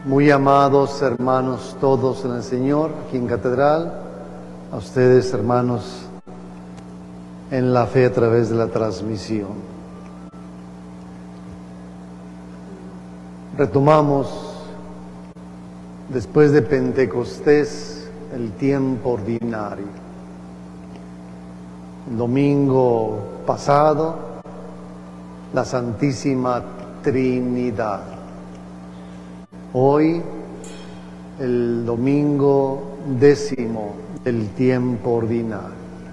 Muy amados hermanos todos en el Señor, aquí en Catedral, a ustedes hermanos en la fe a través de la transmisión. Retomamos después de Pentecostés el tiempo ordinario. El domingo pasado, la Santísima Trinidad. Hoy, el domingo 10º del tiempo ordinario.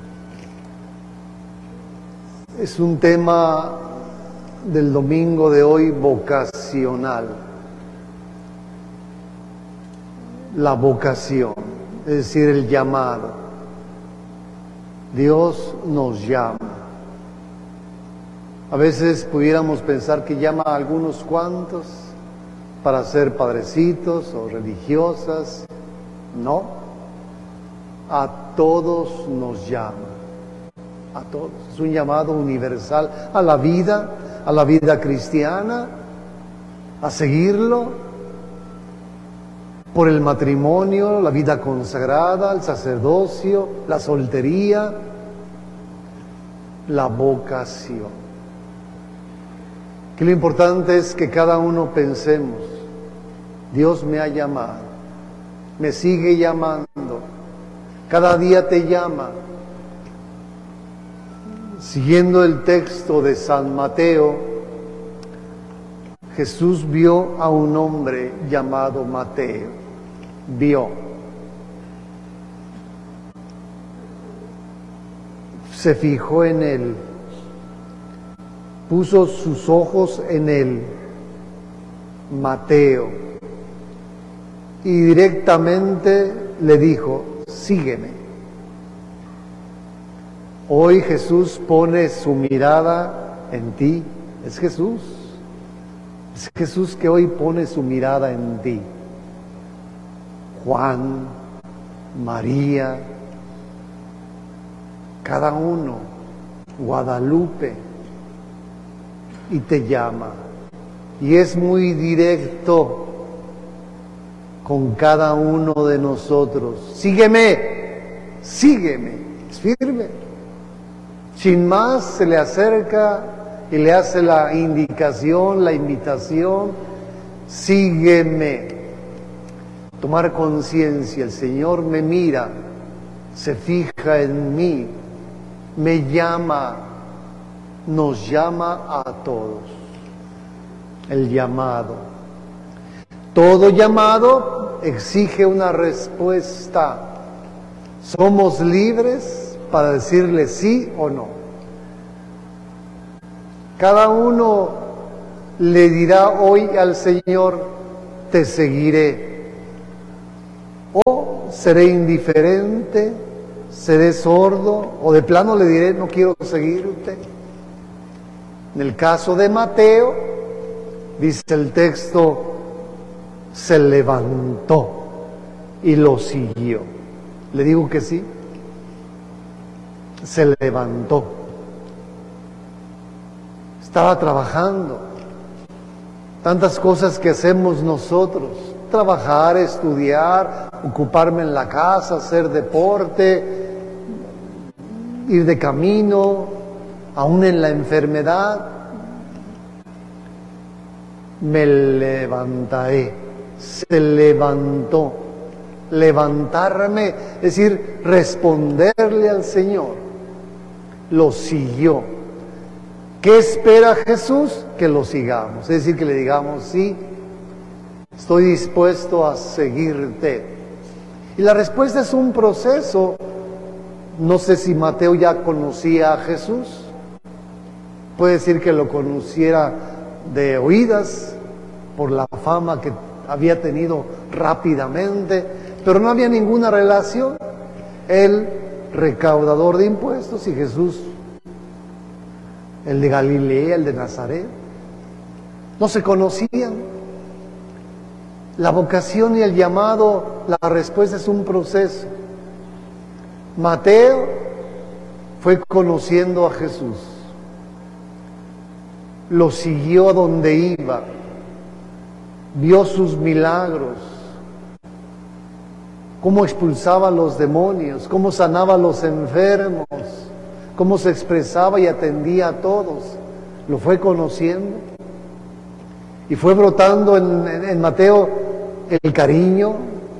Es un tema del domingo de hoy vocacional. La vocación, es decir, el llamado. Dios nos llama. A veces pudiéramos pensar que llama a algunos cuantos para ser padrecitos o religiosas. No, a todos nos llama, a todos. Es un llamado universal a la vida cristiana, a seguirlo, por el matrimonio, la vida consagrada, el sacerdocio, la soltería, la vocación. Que lo importante es que cada uno pensemos, Dios me ha llamado, me sigue llamando, cada día te llama. Siguiendo el texto de San Mateo, Jesús vio a un hombre llamado Mateo, se fijó en él, puso sus ojos en él, Mateo, y directamente le dijo, sígueme. Hoy Jesús pone su mirada en ti. Es Jesús que hoy pone su mirada en ti. Juan, María, cada uno, Guadalupe, y te llama. Y es muy directo con cada uno de nosotros. Sígueme, sígueme, es firme. Sin más se le acerca y le hace la indicación, la invitación, sígueme. Tomar conciencia, el Señor me mira, se fija en mí, me llama, nos llama a todos. El llamado. Todo llamado exige una respuesta. Somos libres para decirle sí o no. Cada uno le dirá hoy al Señor, te seguiré. O seré indiferente, seré sordo, o de plano le diré, no quiero seguirte. En el caso de Mateo, dice el texto, se levantó y lo siguió. Le digo que sí. Se levantó. Estaba trabajando. Tantas cosas que hacemos nosotros. Trabajar, estudiar, ocuparme en la casa, hacer deporte, ir de camino, aún en la enfermedad. Me levantaré. Se levantó. Levantarme, es decir, responderle al Señor. Lo siguió. ¿Qué espera Jesús? Que lo sigamos. Es decir, que le digamos, sí, estoy dispuesto a seguirte. Y la respuesta es un proceso. No sé si Mateo ya conocía a Jesús. Puede decir que lo conociera de oídas, por la fama que había tenido rápidamente, pero no había ninguna relación. Él, recaudador de impuestos, y Jesús, el de Galilea, el de Nazaret, no se conocían. La vocación y el llamado, la respuesta es un proceso. Mateo fue conociendo a Jesús, lo siguió a donde iba, vio sus milagros, cómo expulsaba a los demonios, cómo sanaba a los enfermos, cómo se expresaba y atendía a todos. Lo fue conociendo y fue brotando en Mateo el cariño,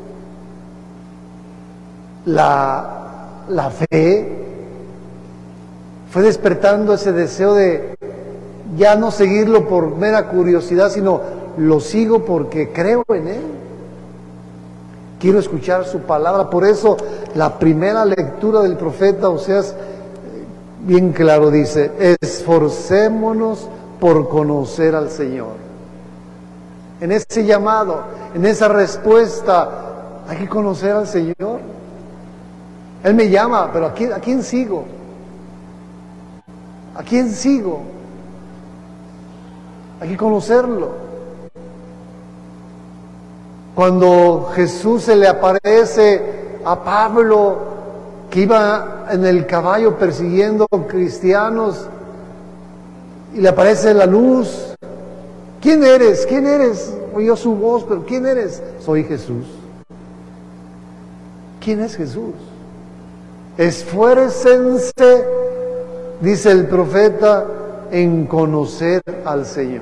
la fe, fue despertando ese deseo de ya no seguirlo por mera curiosidad, sino lo sigo porque creo en Él. Quiero escuchar su palabra. Por eso la primera lectura del profeta Oseas bien claro dice: esforcémonos por conocer al Señor. En ese llamado, en esa respuesta, hay que conocer al Señor. Él me llama, pero ¿a quién sigo? ¿A quién sigo? Hay que conocerlo. Cuando Jesús se le aparece a Pablo, que iba en el caballo persiguiendo cristianos, y le aparece la luz. ¿Quién eres? ¿Quién eres? Oyó su voz, pero ¿quién eres? Soy Jesús. ¿Quién es Jesús? Esfuércense, dice el profeta, en conocer al Señor.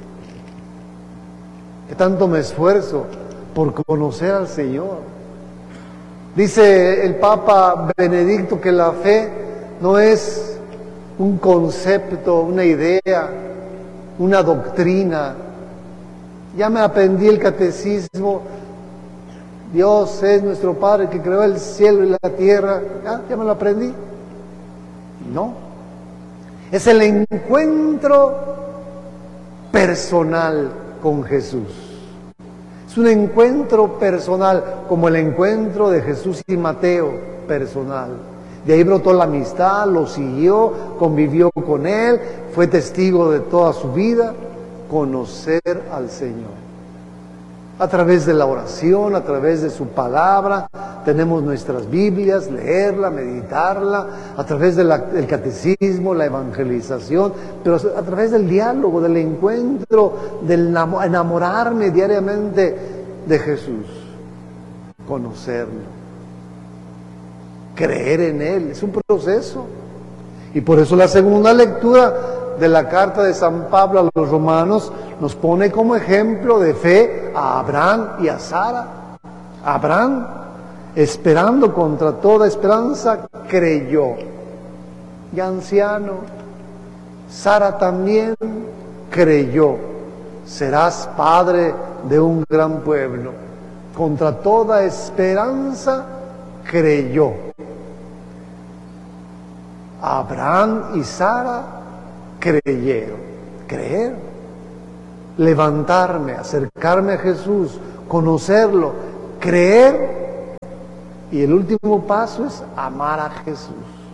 ¿Qué tanto me esfuerzo por conocer al Señor? Dice el Papa Benedicto que la fe no es un concepto, una idea, una doctrina. Ya me aprendí el catecismo. Dios es nuestro Padre que creó el cielo y la tierra. Ya me lo aprendí. No. Es el encuentro personal con Jesús. Es un encuentro personal, como el encuentro de Jesús y Mateo, personal. De ahí brotó la amistad, lo siguió, convivió con Él, fue testigo de toda su vida. Conocer al Señor. A través de la oración, a través de su palabra, tenemos nuestras Biblias, leerla, meditarla, a través del catecismo, la evangelización, pero a través del diálogo, del encuentro, del enamorarme diariamente de Jesús, conocerlo, creer en Él, es un proceso. Y por eso la segunda lectura de la carta de San Pablo a los romanos nos pone como ejemplo de fe a Abraham y a Sara. Abraham, esperando contra toda esperanza, creyó. Ya anciano, Sara también creyó. Serás padre de un gran pueblo. Contra toda esperanza, creyó. Abraham y Sara creyeron. Creer. Levantarme, acercarme a Jesús, conocerlo, creer. Y el último paso es amar a Jesús.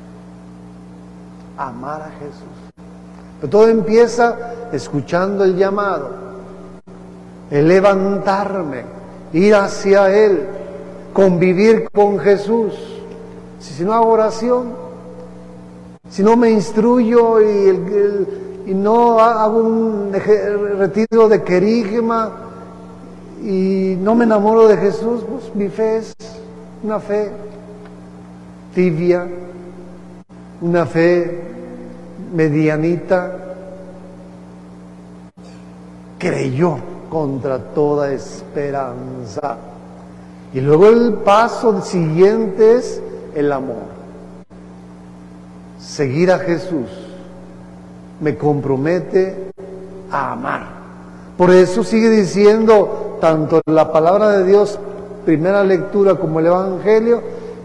Amar a Jesús. Pero todo empieza escuchando el llamado. El levantarme, ir hacia Él, convivir con Jesús. Si no hago oración, si no me instruyo y no hago un retiro de querigma y no me enamoro de Jesús, pues mi fe es una fe tibia, una fe medianita. Creyó contra toda esperanza. Y luego el paso siguiente es el amor. Seguir a Jesús me compromete a amar. Por eso sigue diciendo tanto la palabra de Dios, primera lectura, como el Evangelio: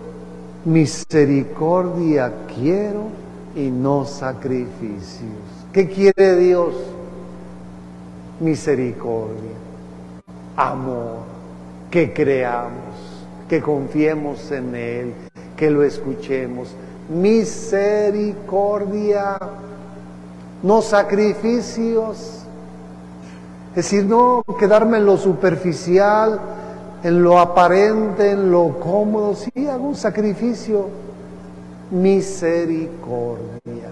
misericordia quiero y no sacrificios. ¿Qué quiere Dios? Misericordia, amor, que creamos, que confiemos en Él, que lo escuchemos. Misericordia, no sacrificios. Es decir, no quedarme en lo superficial, en lo aparente, en lo cómodo. Sí, hago un sacrificio. Misericordia,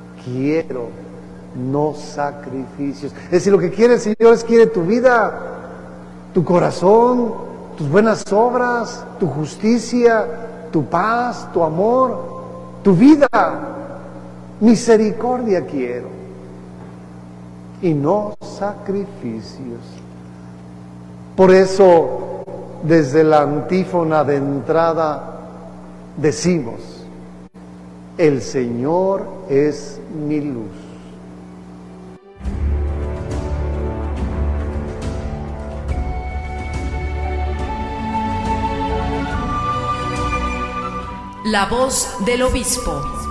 quiero, no sacrificios. Es decir, lo que quiere el Señor es quiere tu vida, tu corazón, tus buenas obras, tu justicia, tu paz, tu amor, tu vida. Misericordia quiero y no sacrificios. Por eso, desde la antífona de entrada decimos: el Señor es mi luz. La voz del obispo.